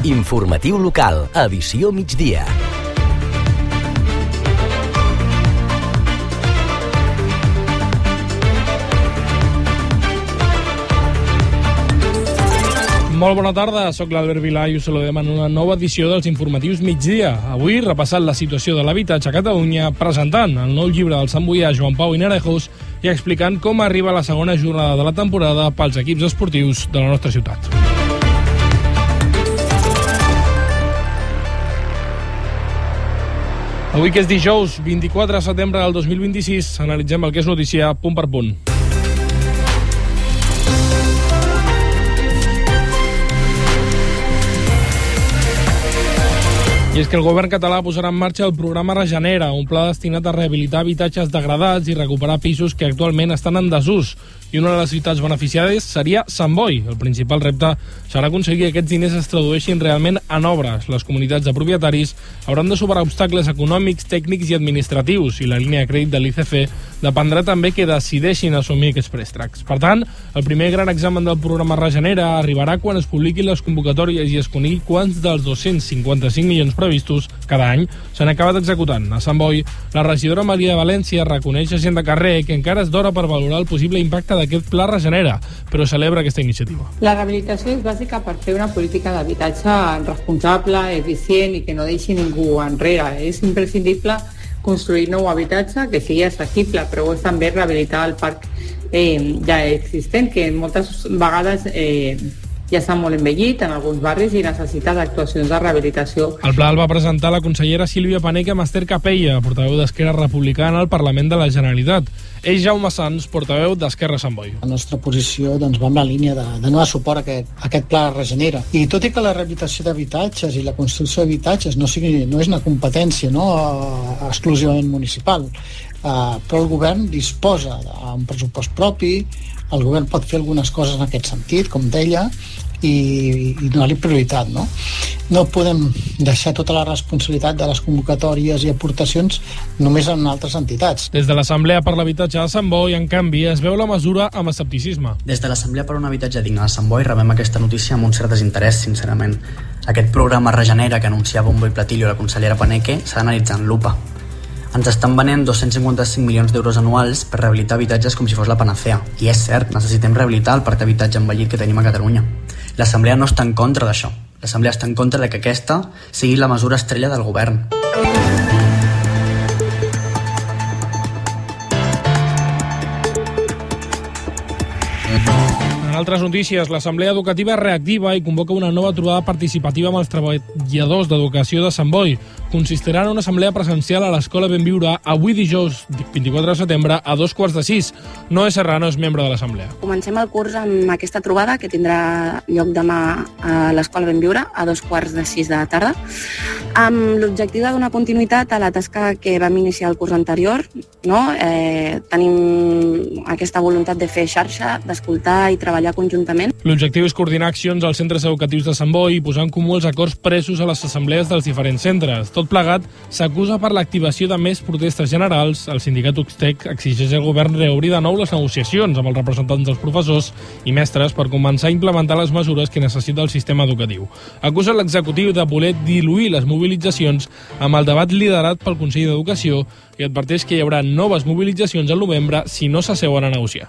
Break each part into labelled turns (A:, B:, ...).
A: Informatiu local, edició migdia.
B: Molt bona tarda, sóc l'Albert Vilà i us saludem en una nova edició dels informatius migdia. Avui repassant la situació de l'habitatge a Catalunya, presentant el nou llibre del santboià Joan Pau Hinarejos i explicant com arriba la segona jornada de la temporada pels equips esportius de la nostra ciutat. Avui que és dijous, 24 de setembre del 2026, analitzem el que és notícia punt per punt. I és que el govern català posarà en marxa el programa Regenera, un pla destinat a rehabilitar habitatges degradats i recuperar pisos que actualment estan en desús. I una de les ciutats beneficiades seria Sant Boi. El principal repte serà aconseguir que aquests diners es tradueixin realment en obres. Les comunitats de propietaris hauran de superar obstacles econòmics, tècnics i administratius, i la línia de crèdit de l'ICF dependrà també que decideixin assumir aquests préstecs. Per tant, el primer gran examen del programa Regenera arribarà quan es publiquin les convocatòries i es conegui quants dels 255 milions previstos cada any s'han acabat executant. A Sant Boi, la regidora Maria de València reconeix a gent de carrer que encara és d'hora per valorar el possible impacte d'aquest pla Regenera, però celebra aquesta iniciativa.
C: La rehabilitació és bàsica per fer una política d'habitatge responsable, eficient i que no deixi ningú enrere. És imprescindible construir nou habitatge que sigui accessible, però és també rehabilitar el parc ja existent, que moltes vegades ja està molt envellit en alguns barris i necessita d'actuacions de rehabilitació.
B: El pla el va presentar la consellera Sílvia Paneque amb Esther Capella, portaveu d'Esquerra Republicana al Parlament de la Generalitat. És Jaume Sans, portaveu d'Esquerra Sant Boi.
D: La nostra posició va en la línia de donar suport a aquest pla Regenera. I tot i que la rehabilitació d'habitatges i la construcció d'habitatges no és una competència exclusivament municipal, però el govern disposa d'un pressupost propi, el govern pot fer algunes coses en aquest sentit, com deia, i donar-li prioritat. No podem deixar tota la responsabilitat de les convocatòries i aportacions només en altres entitats.
B: Des de l'Assemblea per l'Habitatge de Sant Boi, en canvi, es veu la mesura amb escepticisme.
E: Des de l'Assemblea per un habitatge digne de Sant Boi rebem aquesta notícia amb un cert desinterès, sincerament. Aquest programa Regenera que anunciava bombo i platillo la consellera Paneque s'ha d'analitzar en lupa. Ens estan venent 255 milions d'euros anuals per rehabilitar habitatges com si fos la panacea. I és cert, necessitem rehabilitar el parc d'habitatge envellit que tenim a Catalunya. L'Assemblea no està en contra d'això. L'Assemblea està en contra de que aquesta sigui la mesura estrella del govern.
B: En altres notícies, l'Assemblea Educativa reactiva i convoca una nova trobada participativa amb els treballadors d'educació de Sant Boi. Consistirà en una assemblea presencial a l'Escola Benviure avui dijous, 24 de setembre, a 5:45. Noé Serrano és membre de l'Assemblea.
F: Comencem el curs amb aquesta trobada que tindrà lloc demà a l'Escola Benviure a 5:45 de la tarda, amb l'objectiu de donar continuïtat a la tasca que vam iniciar el curs anterior. Tenim aquesta voluntat de fer xarxa, d'escoltar i treballar conjuntament.
B: L'objectiu és coordinar accions als centres educatius de Sant Boi i posar en comú els acords presos a les assemblees dels diferents centres. Tot plegat s'acusa per l'activació de més protestes generals. El sindicat UXTEC exigeix al govern reobrir de nou les negociacions amb els representants dels professors i mestres per començar a implementar les mesures que necessita el sistema educatiu. Acusa l'executiu de voler diluir les mobilitzacions amb el debat liderat pel Consell d'Educació i adverteix que hi haurà noves mobilitzacions al novembre si no s'asseuen a negociar.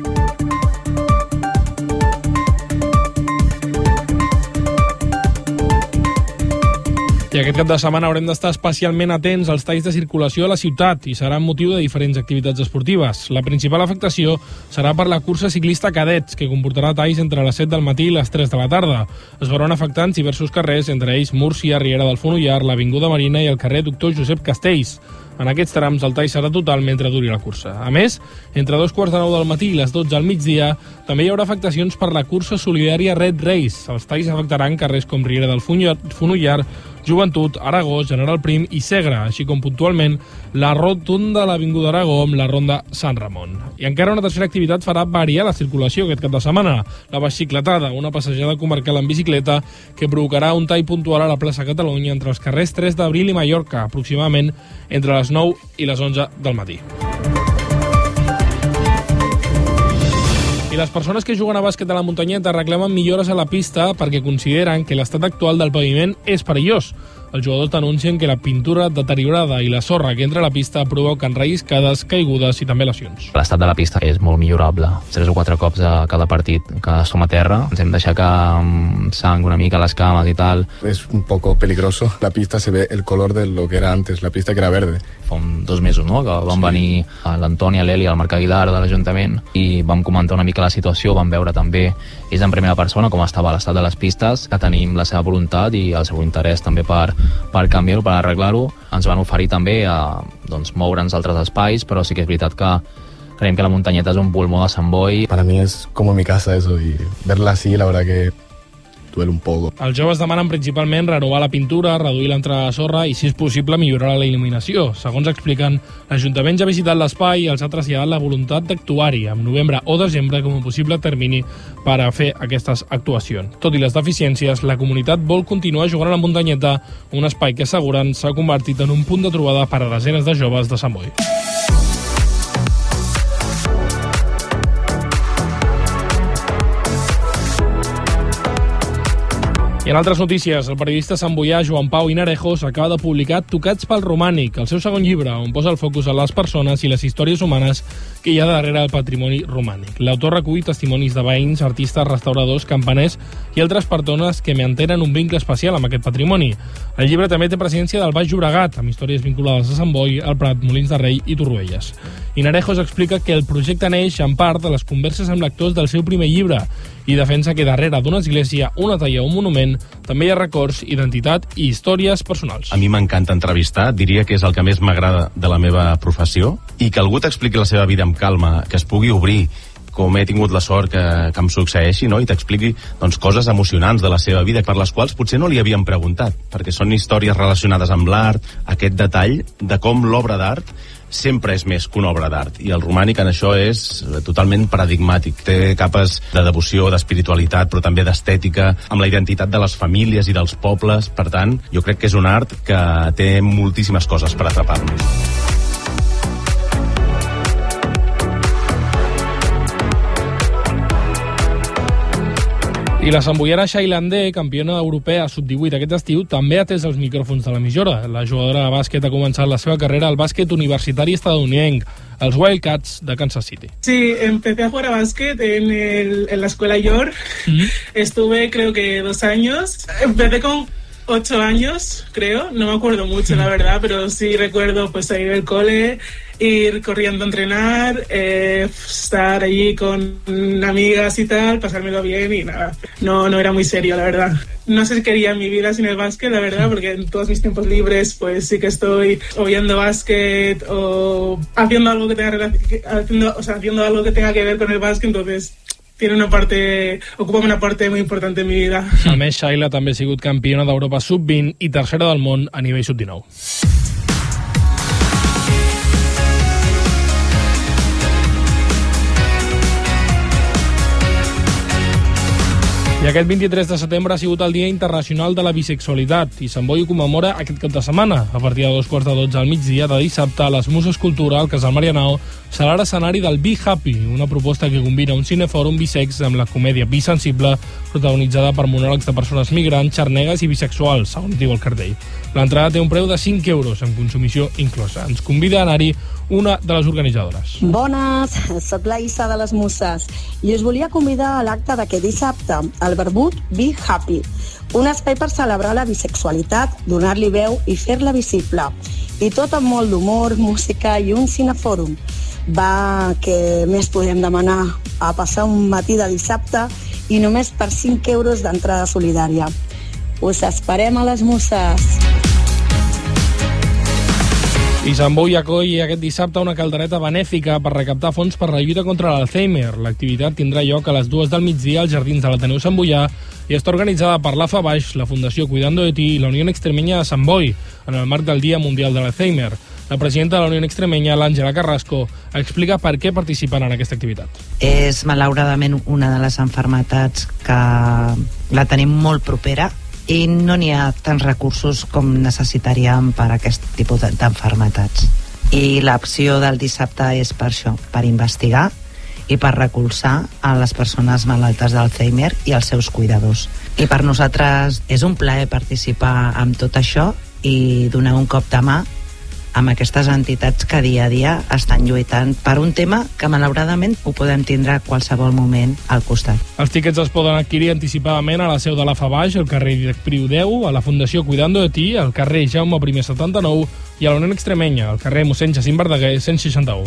B: I aquest cap de setmana haurem d'estar especialment atents als talls de circulació a la ciutat i serà motiu de diferents activitats esportives. La principal afectació serà per la cursa ciclista Cadets, que comportarà talls entre les 7 del matí i les 3 de la tarda. Es veuran afectants diversos carrers, entre ells Múrcia, Riera del Fonollar, l'Avinguda Marina i el carrer Doctor Josep Castells. En aquests trams el tall serà total mentre duri la cursa. A més, entre 2:45 del matí i les 12 al migdia, també hi haurà afectacions per la cursa solidària Red Race. Els talls afectaran carrers com Riera del Fonollar, Joventut, Aragó, General Prim i Segre, així com puntualment la rotunda de l'Avinguda Aragó amb la ronda Sant Ramon. I encara una tercera activitat farà variar la circulació aquest cap de setmana, la bicicletada, una passejada comarcal en bicicleta que provocarà un tall puntual a la plaça Catalunya entre els carrers 3 d'Abril i Mallorca, aproximadament entre les 9 i les 11 del matí. I les persones que juguen a bàsquet a la muntanyeta reclamen millores a la pista perquè consideren que l'estat actual del paviment és perillós. Els jugadors denuncien que la pintura deteriorada i la sorra que entra a la pista provoquen relliscades, caigudes i també lesions.
G: L'estat de la pista és molt millorable. 3 o 4 cops a cada partit que som a terra. Ens hem d'aixecar amb sang una mica a les cames i tal.
H: Es un poco peligroso. La pista se ve el color de lo que era antes, la pista que era verde.
G: Fa 2 mesos, no?, que van venir l'Antoni, l'Eli, el Marc Aguilar de l'Ajuntament i vam comentar una mica la situació, vam veure també ells en primera persona com estava l'estat de les pistes, que tenim la seva voluntat i el seu interès també per canviar-ho, per arreglar-ho. Ens van oferir també a moure'ns a altres espais, però sí que és veritat que creiem que la muntanyeta és un pulmó de Sant Boi.
H: Para mí es como mi casa eso, y verla así, la verdad que duele un poco.
B: Els joves demanen principalment renovar la pintura, reduir l'entrada de sorra i, si és possible, millorar la il·luminació. Segons expliquen, l'Ajuntament ja ha visitat l'espai i els ha traslladat la voluntat d'actuar-hi en novembre o desembre com a possible termini per a fer aquestes actuacions. Tot i les deficiències, la comunitat vol continuar jugant a la muntanyeta, un espai que asseguren s'ha convertit en un punt de trobada per a desenes de joves de Sant Boi. I en altres notícies, el periodista santboià Joan Pau Hinarejos acaba de publicar Tocats pel Romànic, el seu segon llibre, on posa el focus en les persones i les històries humanes que hi ha darrere del patrimoni romànic. L'autor recull testimonis de veïns, artistes, restauradors, campaners i altres persones que mantenen un vincle especial amb aquest patrimoni. El llibre també té presència del Baix Llobregat, amb històries vinculades a Sant Boi, el Prat, Molins de Rei i Torroelles. Hinarejos explica que el projecte neix en part de les converses amb lectors del seu primer llibre i defensa que darrere d'una església, una talla o un monument també hi ha records, identitat i històries personals.
I: A mi m'encanta entrevistar, diria que és el que més m'agrada de la meva professió, i que algú t'expliqui la seva vida amb calma, que es pugui obrir, com he tingut la sort que em succeeixi, no? I t'expliqui coses emocionants de la seva vida per les quals potser no li havien preguntat, perquè són històries relacionades amb l'art, aquest detall de com l'obra d'art sempre és més que una obra d'art, i el romànic en això és totalment paradigmàtic. Té capes de devoció, d'espiritualitat, però també d'estètica, amb la identitat de les famílies i dels pobles. Per tant, jo crec que és un art que té moltíssimes coses per atrapar-nos.
B: I la santboiana Shayla Andé, campiona europea sub-18 aquest estiu, també ha atès els micròfons de l'emissora. La jugadora de bàsquet ha començat la seva carrera al bàsquet universitari estadounidense, els Wildcats de Kansas City.
J: Sí, empecé a jugar a básquet en la escuela York. Estuve creo que 2 años. Empecé con 8 años, creo. No me acuerdo mucho, la verdad, pero sí recuerdo pues ir al cole, ir corriendo a entrenar, estar allí con amigas y tal, pasármelo bien y nada. No era muy serio, la verdad. No sé si quería mi vida sin el básquet, la verdad, porque en todos mis tiempos libres pues sí que estoy o viendo básquet o haciendo algo que tenga haciendo algo que tenga que ver con el básquet, entonces ocupa una parte muy importante en mi vida.
B: A més, Shayla també ha sigut campiona d'Europa sub-20 i tercera del món a nivell sub-19. I aquest 23 de setembre ha sigut el Dia Internacional de la Bisexualitat i Sant Boi ho commemora aquest cap de setmana. A partir de 2:45 al migdia de dissabte, les Muses Cultura al Casal Marianao serà l'escenari del Be Happy, una proposta que combina un cinefòrum bisex amb la comèdia Bisensible, protagonitzada per monòlegs de persones migrants, xarnegues i bisexuals, segons diu el cartell. L'entrada té un preu de 5 euros, amb consumició inclosa. Ens convida a anar-hi una de les organitzadores.
K: Bones, soc la Issa de les Muses i us volia convidar a l'acte d'aquest dissabte, al Barbut Be Happy, un espai per celebrar la bisexualitat, donar-li veu i fer-la visible. I tot amb molt d'humor, música i un cinefòrum. Va, que més podem demanar a passar un matí de dissabte i només per 5 euros d'entrada solidària. Us esperem a les Muses.
B: I Sant Boi acull aquest dissabte una caldereta benèfica per recaptar fons per la lluita contra l'Alzheimer. L'activitat tindrà lloc a les 2 del migdia als Jardins de l'Ateneu Sant Boià i està organitzada per l'AFA Baix, la Fundació Cuidando de Ti i la Unió Extremeña de Sant Boi, en el marc del Dia Mundial de l'Alzheimer. La presidenta de la Unió Extremeña, l'Àngela Carrasco, explica per què participen en aquesta activitat.
L: És malauradament una de les malalties que la tenim molt propera i no n'hi ha tants recursos com necessitaríem per a aquest tipus d'enfermetats. I l'opció del dissabte és per això, per investigar i per recolzar a les persones malaltes d'Alzheimer i els seus cuidadors. I per nosaltres és un plaer participar en tot això i donar un cop de mà amb aquestes entitats que dia a dia estan lluitant per un tema que malauradament ho podem tindre a qualsevol moment al costat.
B: Els tiquets es poden adquirir anticipadament a la seu de la FABaix, al carrer Dídac Priu 10, a la Fundació Cuidando de Ti, al carrer Jaume I 79 i a la Unió Extremenya, al carrer Mossèn Jacint Verdaguer 161.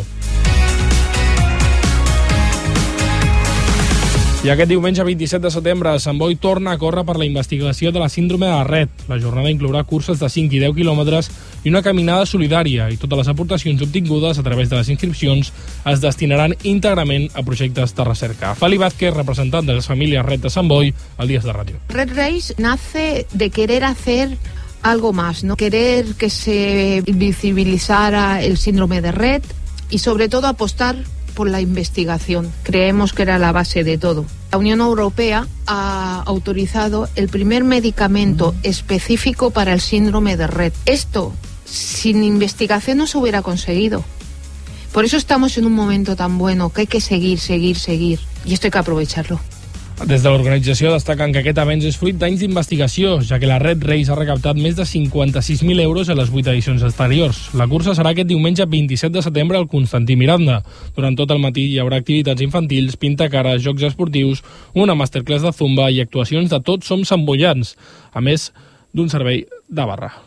B: I aquest diumenge 27 de setembre, Sant Boi torna a córrer per la investigació de la síndrome de Rett. La jornada inclourà curses de 5 i 10 quilòmetres i una caminada solidària, i totes les aportacions obtingudes a través de les inscripcions es destinaran íntegrament a projectes de recerca. Fali Vázquez, representant de les famílies Rett de Sant Boi, al Días de Radio.
M: Red Race nace de querer hacer algo más, ¿no? Querer que se visibilizara el síndrome de Rett y sobre todo apostar por la investigación. Creemos que era la base de todo. La Unión Europea ha autorizado el primer medicamento específico para el síndrome de Rett. Esto, sin investigación, no se hubiera conseguido. Por eso estamos en un momento tan bueno, que hay que seguir, y esto hay que aprovecharlo.
B: Des de l'organització destaquen que aquest avenç és fruit d'anys d'investigació, ja que la Red Race ha recaptat més de 56.000 euros a les 8 edicions anteriors. La cursa serà aquest diumenge 27 de setembre al Constantí Miranda. Durant tot el matí hi haurà activitats infantils, pintacares, jocs esportius, una masterclass de zumba i actuacions de Tots som santboians, a més d'un servei de barra.